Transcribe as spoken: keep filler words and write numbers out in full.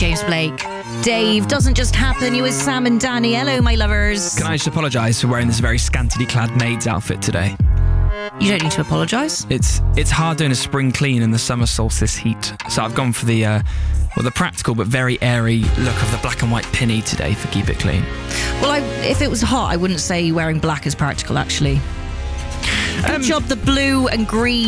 James Blake. Dave, doesn't just happen. You with Sam and Danny. Hello, my lovers. Can I just apologise for wearing this very scantily clad maid's outfit today? You don't need to apologise. It's it's hard doing a spring clean in the summer solstice heat. So I've gone for the uh, well, the practical but very airy look of the black and white pinny today for Keep It Clean. Well, I, if it was hot, I wouldn't say wearing black is practical, actually. Good Um, job, the blue and green